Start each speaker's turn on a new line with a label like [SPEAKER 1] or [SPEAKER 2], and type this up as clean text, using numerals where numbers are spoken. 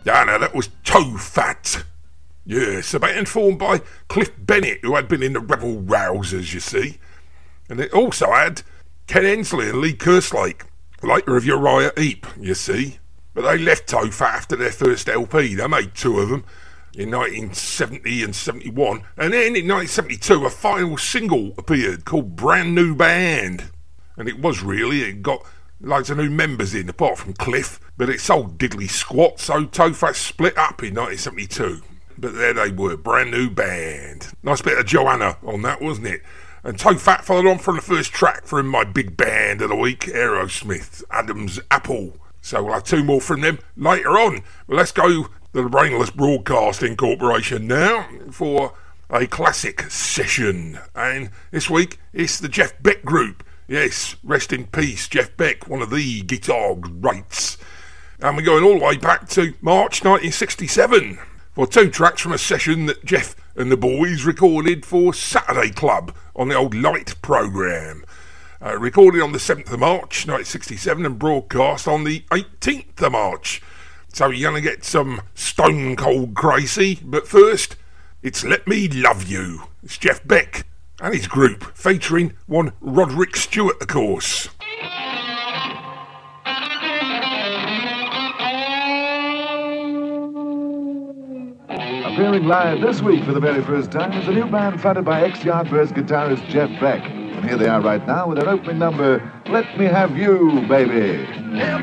[SPEAKER 1] Ah, no, that was Toe Fat. Yes, a band formed by Cliff Bennett, who had been in the Rebel Rousers, you see. And it also had Ken Hensley and Lee Kerslake, later of Uriah Heep, you see. But they left Toe Fat after their first LP. They made two of them in 1970 and 71. And then in 1972, a final single appeared called Brand New Band. And it was really, it got loads of new members in, apart from Cliff. But it sold diddly squat, so Toe Fat split up in 1972. But there they were, Brand New Band. Nice bit of Joanna on that, wasn't it? And Toe Fat followed on from the first track from my big band of the week, Aerosmith, Adam's Apple. So we'll have two more from them later on. But let's go to the Brainless Broadcasting Corporation now for a classic session. And this week it's the Jeff Beck Group. Yes, rest in peace, Jeff Beck, one of the guitar greats. And we're going all the way back to March 1967 for two tracks from a session that Jeff and the boys recorded for Saturday Club on the old Light programme. Recorded on the 7th of March 1967 and broadcast on the 18th of March. So you're going to get some Stone Cold Crazy, but first, it's Let Me Love You. It's Jeff Beck and his group, featuring one Roderick Stewart, of course.
[SPEAKER 2] Appearing live this week for the very first time is a new band fronted by ex-Yardbirds guitarist Jeff Beck. And here they are right now with their opening number, Let Me Have You, Baby.